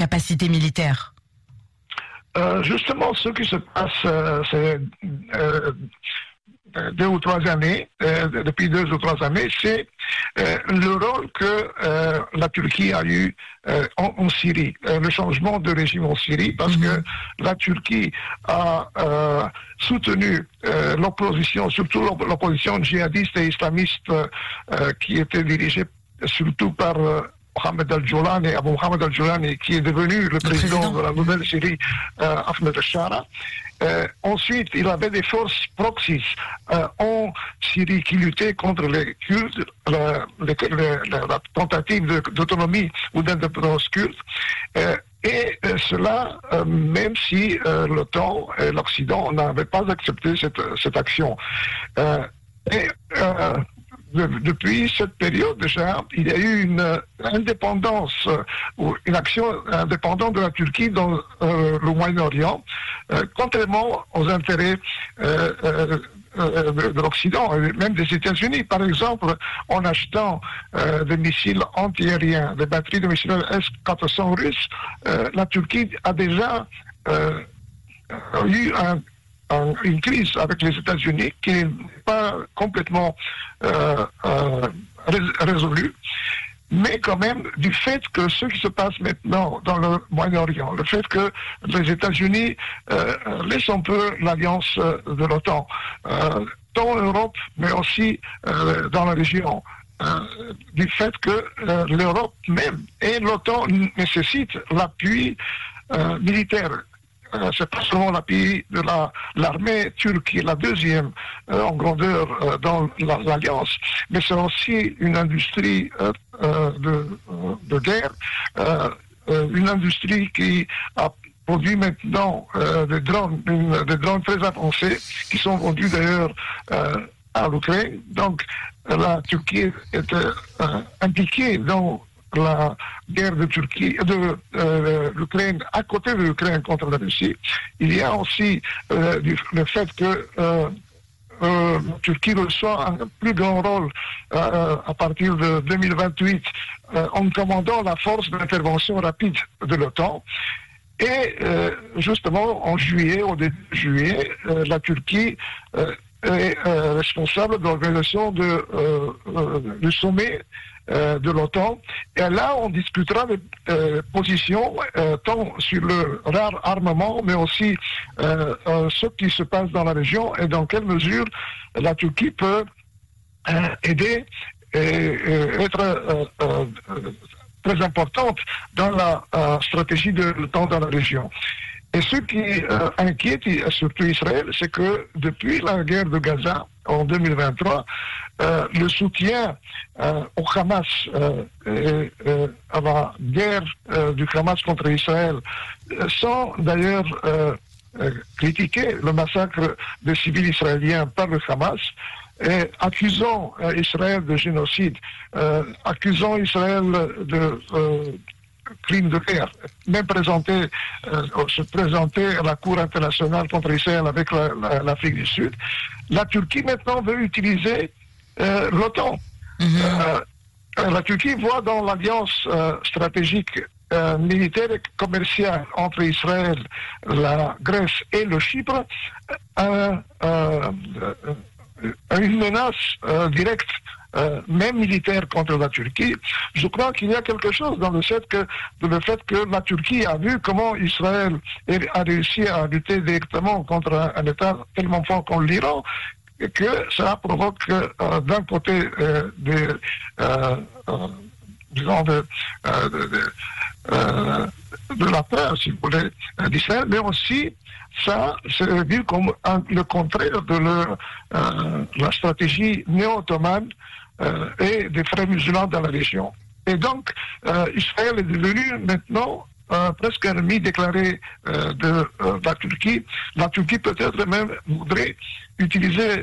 capacités militaires? Justement, ce qui se passe, c'est 2 ou 3 années, depuis 2 ou 3 années, c'est le rôle que la Turquie a eu en Syrie, le changement de régime en Syrie, parce que la Turquie a soutenu l'opposition, surtout l'opposition djihadiste et islamiste qui était dirigée surtout par Mohamed al-Joulani, Abu Mohamed al-Joulani, qui est devenu le président de la nouvelle Syrie, Ahmed al-Shara. Ensuite, il avait des forces proxies en Syrie qui luttaient contre les Kurdes, la tentative d'autonomie ou d'indépendance kurde. Et cela, même si l'OTAN et l'Occident n'avaient pas accepté cette action. Depuis cette période déjà, il y a eu une indépendance ou une action indépendante de la Turquie dans le Moyen-Orient, contrairement aux intérêts de l'Occident, et même des États-Unis. Par exemple, en achetant des missiles antiaériens, des batteries de missiles S-400 russes, la Turquie a déjà eu une crise avec les États-Unis qui n'est pas complètement résolue, mais quand même du fait que ce qui se passe maintenant dans le Moyen-Orient, le fait que les États-Unis laissent un peu l'alliance de l'OTAN, tant en Europe, mais aussi dans la région, du fait que l'Europe même et l'OTAN nécessitent l'appui militaire. C'est pas seulement l'appui de l'armée turque qui est la deuxième en grandeur dans l'Alliance, mais c'est aussi une industrie de guerre, une industrie qui a produit maintenant des drones très avancés qui sont vendus d'ailleurs à l'Ukraine. Donc la Turquie est impliquée dans la guerre de l'Ukraine, à côté de l'Ukraine contre la Russie. Il y a aussi le fait que la Turquie reçoit un plus grand rôle à partir de 2028 en commandant la force d'intervention rapide de l'OTAN. Et justement, en juillet, au début de juillet, la Turquie est responsable de l'organisation du sommet de l'OTAN. Et là, on discutera des positions tant sur le rare armement, mais aussi ce qui se passe dans la région et dans quelle mesure la Turquie peut aider et être très importante dans la stratégie de l'OTAN dans la région. Et ce qui inquiète surtout Israël, c'est que depuis la guerre de Gaza en 2023, le soutien au Hamas à la guerre du Hamas contre Israël, sans d'ailleurs critiquer le massacre des civils israéliens par le Hamas, et accusant Israël de génocide, accusant Israël de crimes de guerre, même se présenter à la Cour internationale contre Israël avec l'Afrique du Sud. La Turquie maintenant veut utiliser l'OTAN. La Turquie voit dans l'alliance stratégique militaire et commerciale entre Israël, la Grèce et le Chypre une menace directe, même militaire, contre la Turquie. Je crois qu'il y a quelque chose dans le fait que la Turquie a vu comment Israël a réussi à lutter directement contre un État tellement fort comme l'Iran, et que ça provoque d'un côté de la peur, si vous voulez, d'Israël, mais aussi ça c'est vu comme le contraire de la stratégie néo-ottomane et des frères musulmans dans la région. Et donc, Israël est devenu maintenant presque ennemi déclaré de la Turquie. La Turquie peut-être même voudrait utiliser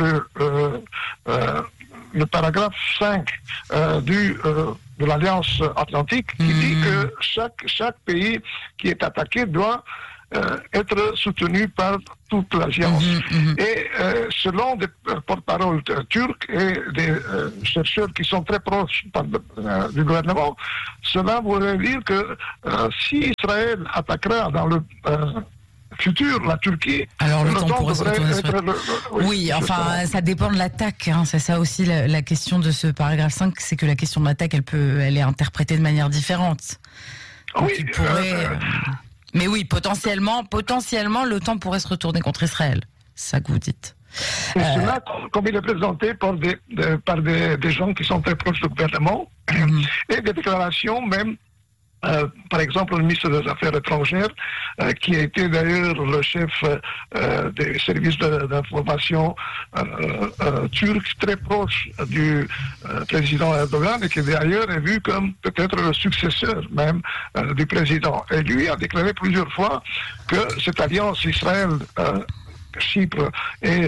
le paragraphe 5 de l'Alliance Atlantique qui dit que chaque pays qui est attaqué doit être soutenu par toute l'Alliance. Et selon des porte-paroles turcs et des chercheurs qui sont très proches du gouvernement, cela voudrait dire que si Israël attaquera dans le futur la Turquie, alors le temps pourrait se retourner oui, enfin, ça dépend de l'attaque. Hein. C'est ça aussi la question de ce paragraphe 5, c'est que la question de l'attaque, elle est interprétée de manière différente. Donc, oui, mais oui, potentiellement, l'OTAN pourrait se retourner contre Israël. C'est ça que vous dites. Et cela, comme il est présenté par des gens qui sont très proches du gouvernement, et des déclarations même. Par exemple, le ministre des Affaires étrangères, qui a été d'ailleurs le chef des services d'information turc, très proche du président Erdogan, et qui d'ailleurs est vu comme peut-être le successeur même du président. Et lui a déclaré plusieurs fois que cette alliance Chypre et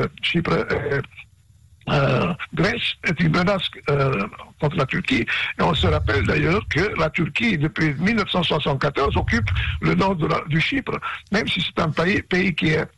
Grèce est une menace contre la Turquie. Et on se rappelle d'ailleurs que la Turquie, depuis 1974, occupe le nord du Chypre, même si c'est un pays qui est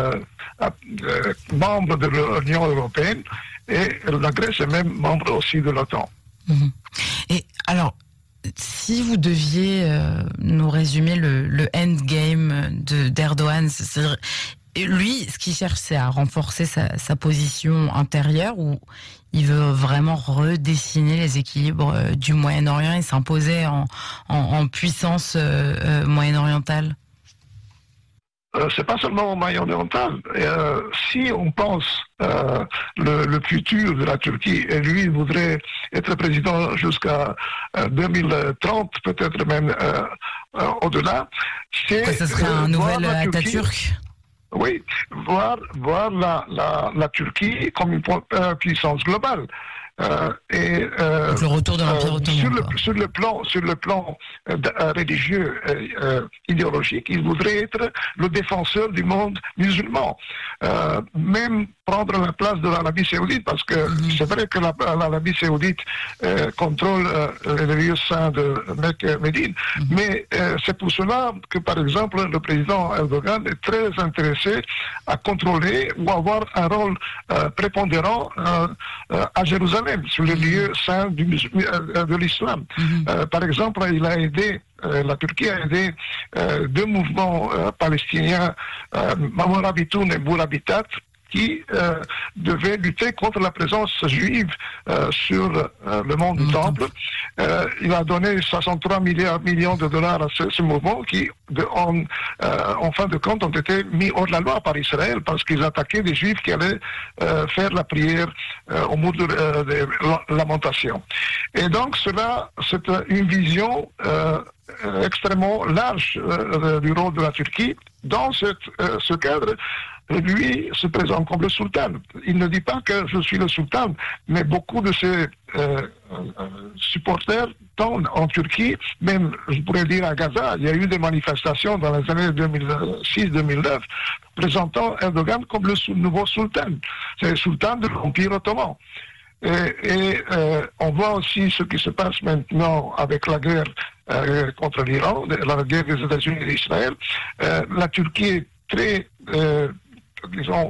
membre de l'Union européenne, et la Grèce est même membre aussi de l'OTAN. Et alors, si vous deviez nous résumer le endgame d'Erdogan, c'est-à-dire, lui, ce qu'il cherche, c'est à renforcer sa position intérieure, ou il veut vraiment redessiner les équilibres du Moyen-Orient et s'imposer en puissance moyen-orientale? C'est pas seulement au Moyen-Oriental. Si on pense le futur de la Turquie, et lui il voudrait être président jusqu'à 2030, peut-être même au-delà, ça serait un nouvel Atatürk. Oui, voir la Turquie comme une puissance globale. Donc le retour de l'Empire ottoman. Sur le plan religieux, idéologique, il voudrait être le défenseur du monde musulman. Même prendre la place de l'Arabie Saoudite, parce que c'est vrai que l'Arabie Saoudite contrôle les lieux saints de Mecque et Médine, mais c'est pour cela que, par exemple, le président Erdogan est très intéressé à contrôler ou avoir un rôle prépondérant à Jérusalem, sur les lieux saints de l'islam. Par exemple, il a aidé, la Turquie a aidé deux mouvements palestiniens, Mamorabitoun et Bourabitat, qui devait lutter contre la présence juive sur le mont du Temple. Il a donné 63 millions de dollars à ce mouvement qui, en fin de compte, ont été mis hors de la loi par Israël parce qu'ils attaquaient des juifs qui allaient faire la prière au mur de lamentation. Et donc cela, c'est une vision extrêmement large du rôle de la Turquie. Dans ce cadre, lui se présente comme le sultan. Il ne dit pas que je suis le sultan, mais beaucoup de ses supporters, tant en Turquie, même je pourrais dire à Gaza, il y a eu des manifestations dans les années 2006-2009 présentant Erdogan comme le nouveau sultan. C'est le sultan de l'Empire ottoman. Et on voit aussi ce qui se passe maintenant avec la guerre contre l'Iran, la guerre des États-Unis et d'Israël. La Turquie est très, disons,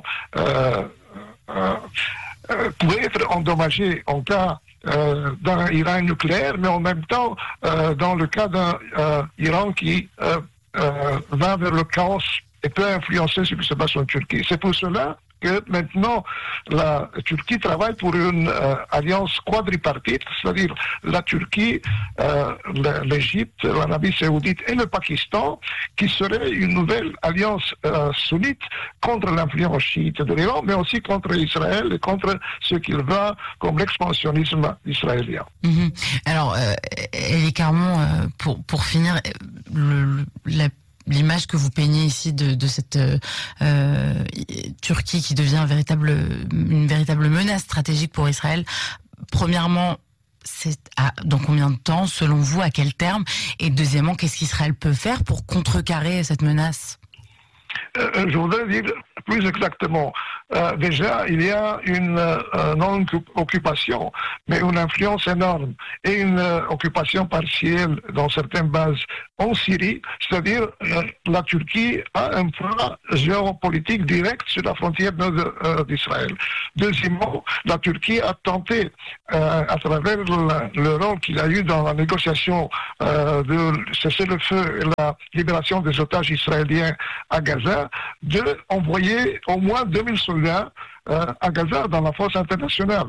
pourrait être endommagée en cas d'un Iran nucléaire, mais en même temps, dans le cas d'un Iran qui va vers le chaos et peut influencer ce qui se passe en Turquie. C'est pour cela que maintenant la Turquie travaille pour une alliance quadripartite, c'est-à-dire la Turquie, l'Égypte, l'Arabie Saoudite et le Pakistan, qui serait une nouvelle alliance sunnite contre l'influence chiite de l'Iran, mais aussi contre Israël et contre ce qu'il va comme l'expansionnisme israélien. Alors, Elie Carmon, pour finir, l'image que vous peignez ici de cette Turquie qui devient une véritable menace stratégique pour Israël, premièrement, c'est dans combien de temps, selon vous, à quel terme? Et deuxièmement, qu'est-ce qu'Israël peut faire pour contrecarrer cette menace? Je voudrais dire plus exactement, déjà, il y a une non-occupation, mais une influence énorme et une occupation partielle dans certaines bases en Syrie, c'est-à-dire la Turquie a un poids géopolitique direct sur la frontière d'Israël. Deuxièmement, la Turquie a tenté, à travers le rôle qu'il a eu dans la négociation de cesser le feu et la libération des otages israéliens à Gaza, d'envoyer au moins 2000 soldats à Gaza dans la force internationale.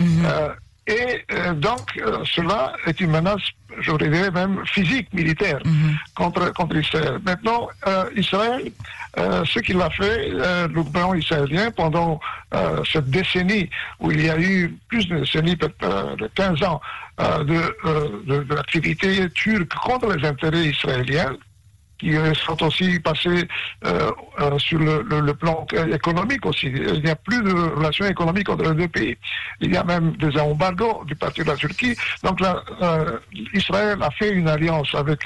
Donc, cela est une menace, je dirais même physique, militaire, contre Israël. Maintenant, Israël, ce qu'il a fait, le gouvernement israélien, pendant cette décennie, où il y a eu plus d'une décennie, peut-être de 15 ans, de l'activité turque contre les intérêts israéliens, qui sont aussi passés sur le plan économique aussi. Il n'y a plus de relations économiques entre les deux pays. Il y a même des embargos du parti de la Turquie. Donc là, Israël a fait une alliance avec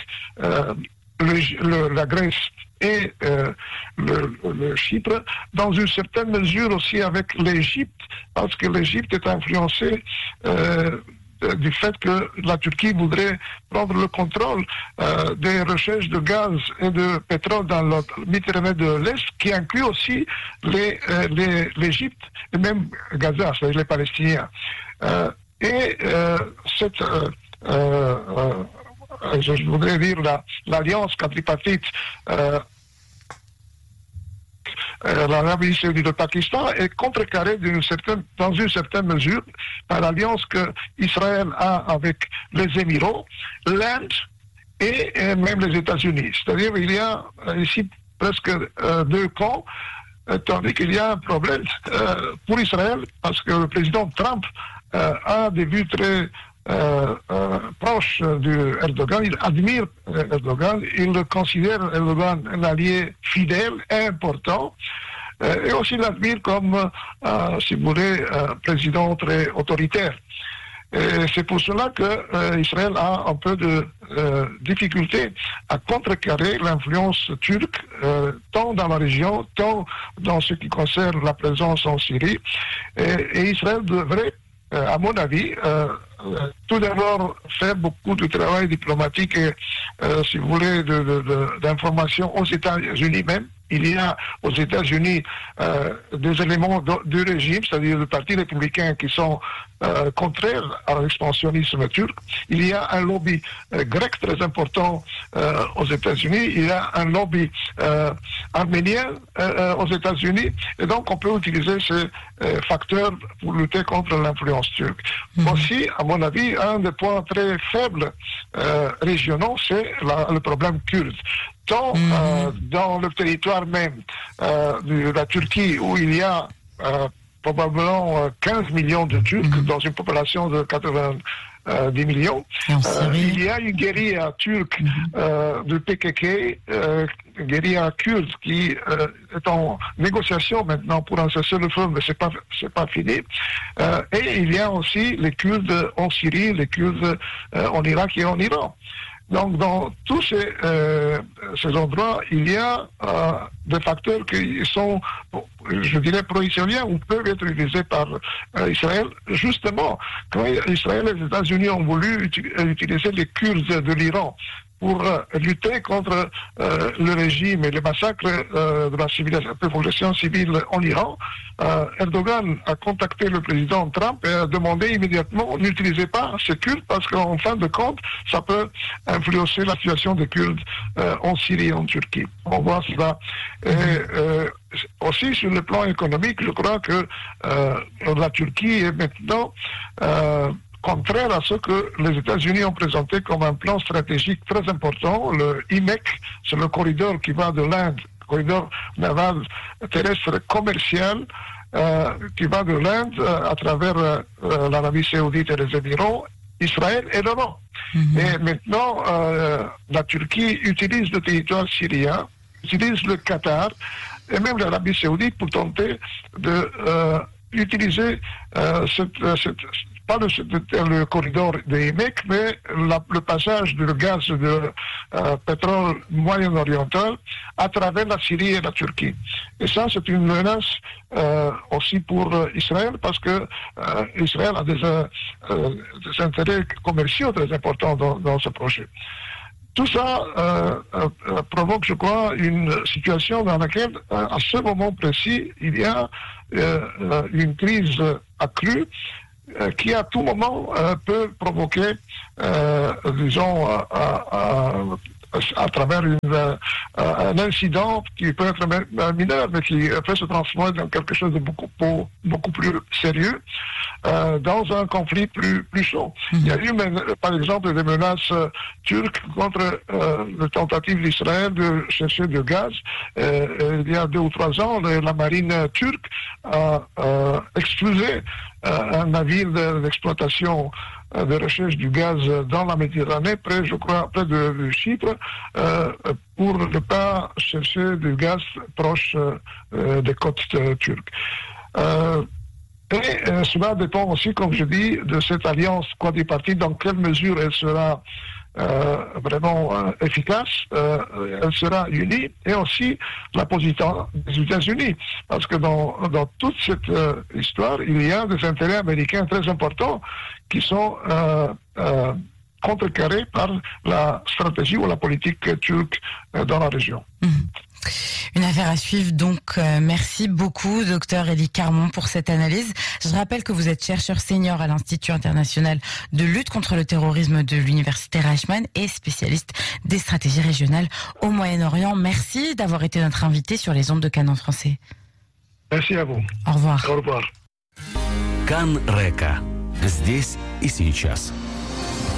la Grèce et le Chypre, dans une certaine mesure aussi avec l'Égypte, parce que l'Égypte est influencée du fait que la Turquie voudrait prendre le contrôle des recherches de gaz et de pétrole dans le Méditerranée de l'Est, qui inclut aussi l'Égypte et même Gaza, c'est-à-dire les Palestiniens. Je voudrais dire l'alliance quadripartite l'Arabie Saoudite et le Pakistan est contrecarrée dans une certaine mesure par l'alliance que Israël a avec les Émirats, l'Inde et même les États-Unis. C'est-à-dire qu'il y a ici presque deux camps, tandis qu'il y a un problème pour Israël parce que le président Trump a des vues très proche d'Erdogan, il admire Erdogan, il considère Erdogan un allié fidèle et important, et aussi l'admire comme, si vous voulez, un président très autoritaire. Et c'est pour cela que Israël a un peu de difficulté à contrecarrer l'influence turque, tant dans la région, tant dans ce qui concerne la présence en Syrie. Et Israël devrait, à mon avis, tout d'abord faire beaucoup de travail diplomatique et, si vous voulez, d'information aux États-Unis même. Il y a aux États-Unis des éléments du régime, c'est-à-dire du Parti républicain, qui sont contraires à l'expansionnisme turc. Il y a un lobby grec très important aux États-Unis. Il y a un lobby arménien aux États-Unis. Et donc, on peut utiliser ces facteurs pour lutter contre l'influence turque. Aussi, à mon avis, un des points très faibles régionaux, c'est le problème kurde. Tant dans le territoire même de la Turquie, où il y a probablement 15 millions de Turcs dans une population de 90 millions. Il y a une guérilla turque du PKK, une guérilla kurde qui est en négociation maintenant pour un cessez-le-feu, mais c'est pas fini. Et il y a aussi les Kurdes en Syrie, les Kurdes en Irak et en Iran. Donc, dans tous ces endroits, il y a des facteurs qui sont, je dirais, pro-israéliens ou peuvent être utilisés par Israël. Justement, quand Israël et les États-Unis ont voulu utiliser les Kurdes de l'Iran pour lutter contre le régime et les massacres de la population civile en Iran, Erdogan a contacté le président Trump et a demandé immédiatement n'utilisez pas ces Kurdes parce qu'en fin de compte, ça peut influencer la situation des Kurdes en Syrie et en Turquie. On voit cela. Et aussi sur le plan économique, je crois que la Turquie est maintenant contraire à ce que les États-Unis ont présenté comme un plan stratégique très important. Le IMEC, c'est le corridor qui va de l'Inde, corridor naval terrestre commercial, qui va de l'Inde à travers l'Arabie Saoudite et les Émirats, Israël et l'Iran. Et maintenant, la Turquie utilise le territoire syrien, utilise le Qatar et même l'Arabie Saoudite pour tenter de utiliser cette pas le corridor des mecs, mais le passage du gaz de pétrole moyen-oriental à travers la Syrie et la Turquie. Et ça, c'est une menace aussi pour Israël, parce que Israël a des intérêts commerciaux très importants dans ce projet. Tout ça provoque, je crois, une situation dans laquelle, à ce moment précis, il y a une crise accrue qui, à tout moment, peut provoquer, disons, à travers un incident qui peut être mineur, mais qui peut se transformer dans quelque chose de beaucoup plus sérieux, dans un conflit plus chaud. Il y a eu, par exemple, des menaces turques contre la tentative d'Israël de chercher du gaz. Il y a 2 ou 3 ans, la marine turque a expulsé un navire d'exploitation de recherche du gaz dans la Méditerranée, près de Chypre, pour ne pas chercher du gaz proche des côtes turques. Et cela dépend aussi, comme je dis, de cette alliance quadripartite, dans quelle mesure elle sera vraiment efficace, elle sera unie, et aussi la position des États-Unis, parce que dans toute cette histoire, il y a des intérêts américains très importants qui sont contrecarrés par la stratégie ou la politique turque dans la région. Une affaire à suivre, donc merci beaucoup, docteur Élie Carmon, pour cette analyse. Je rappelle que vous êtes chercheur senior à l'Institut international de lutte contre le terrorisme de l'Université Reichmann et spécialiste des stratégies régionales au Moyen-Orient. Merci d'avoir été notre invité sur les ondes de Cannes en français. Merci à vous. Au revoir. Au revoir. Cannes Река. Здесь и сейчас.